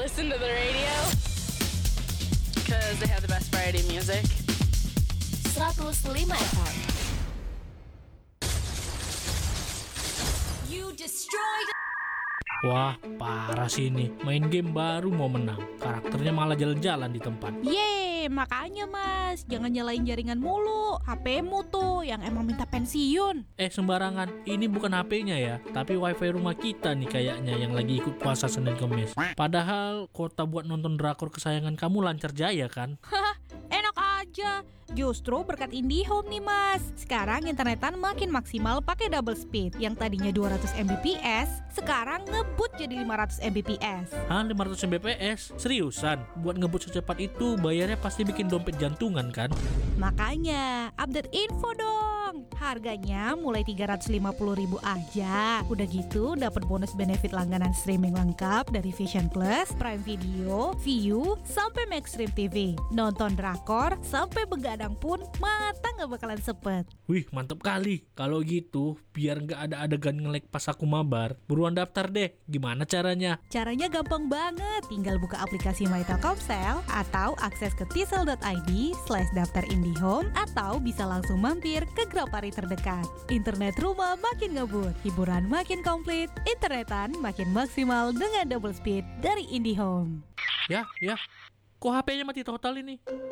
listen to the radio because they have the best variety music. 105 FM. You destroyed. Wah, parah sih ini. Main game baru mau menang, karakternya malah jalan-jalan di tempat. Yeay, makanya mas, jangan nyalain jaringan mulu. HP-mu tuh yang emang minta pensiun. Sembarangan, ini bukan HP-nya ya, tapi wifi rumah kita nih kayaknya yang lagi ikut puasa Senin Kemis. Padahal kuota buat nonton drakor kesayangan kamu lancar jaya kan? Hah, enak aja. Justru berkat IndiHome nih mas, sekarang internetan makin maksimal pakai double speed. Yang tadinya 200 Mbps, sekarang ngebut jadi 500 Mbps. Hah, 500 Mbps? Seriusan? Buat ngebut secepat itu bayarnya pasti bikin dompet jantungan kan? Makanya, update info dong. Harganya mulai 350.000 aja. Udah gitu dapat bonus benefit langganan streaming lengkap dari Vision Plus, Prime Video, Viu, sampai Maxstream TV. Nonton drakor sampai begadang pun mata nggak bakalan sepet. Wih, mantep kali. Kalau gitu, biar nggak ada adegan nge-lag pas aku mabar, buruan daftar deh. Gimana caranya? Caranya gampang banget. Tinggal buka aplikasi My Telkomsel atau akses ke tcell.id/daftar IndiHome atau bisa langsung mampir ke Grapari terdekat. Internet rumah makin ngebut, hiburan makin komplit, internetan makin maksimal dengan double speed dari IndiHome. Ya. Kok HP-nya mati total ini?